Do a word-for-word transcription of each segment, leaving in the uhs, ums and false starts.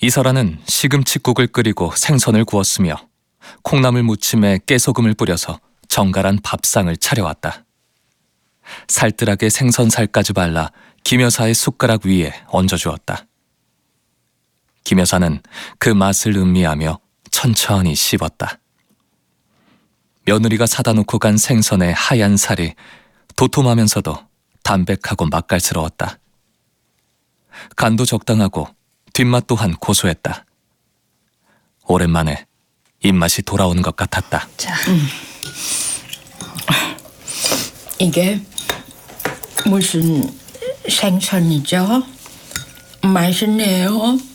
이설아는 시금치국을 끓이고 생선을 구웠으며 콩나물 무침에 깨소금을 뿌려서 정갈한 밥상을 차려왔다. 살뜰하게 생선살까지 발라 김 여사의 숟가락 위에 얹어주었다. 김 여사는 그 맛을 음미하며 천천히 씹었다. 며느리가 사다 놓고 간 생선의 하얀 살이 도톰하면서도 담백하고 맛깔스러웠다. 간도 적당하고 뒷맛 또한 고소했다. 오랜만에 입맛이 돌아오는 것 같았다. 자, 음. 이게 무슨 생선이죠? 맛있네요.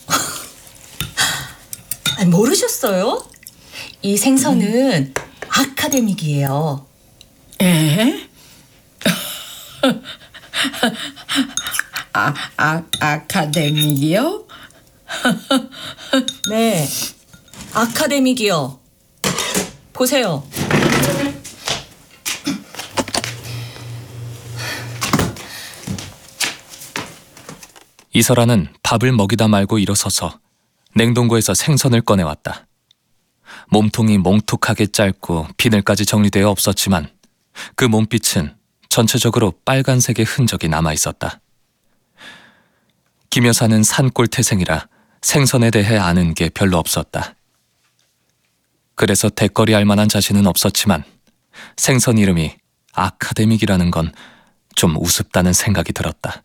아니, 모르셨어요? 이 생선은 음. 아카데믹이에요. 에? 아, 아, 아카데믹이요? 네, 아카데믹이요. 보세요. 이설아는 밥을 먹이다 말고 일어서서 냉동고에서 생선을 꺼내왔다. 몸통이 몽툭하게 짧고 비늘까지 정리되어 없었지만 그 몸빛은 전체적으로 빨간색의 흔적이 남아있었다. 김 여사는 산골 태생이라 생선에 대해 아는 게 별로 없었다. 그래서 대거리 할 만한 자신은 없었지만 생선 이름이 아카데믹이라는 건 좀 우습다는 생각이 들었다.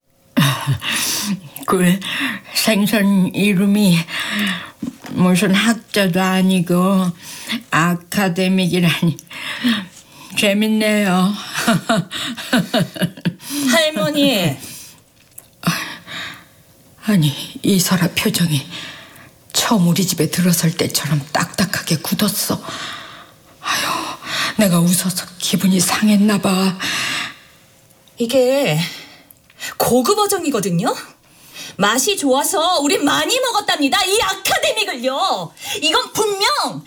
그 생선 이름이 무슨 학자도 아니고 아카데믹이라니 재밌네요. 할머니. 아니, 이설아 표정이 처음 우리 집에 들어설 때처럼 딱딱하게 굳었어. 아유, 내가 웃어서 기분이 상했나 봐. 이게 고급 어종이거든요. 맛이 좋아서 우린 많이 먹었답니다. 이 아카데믹을요. 이건 분명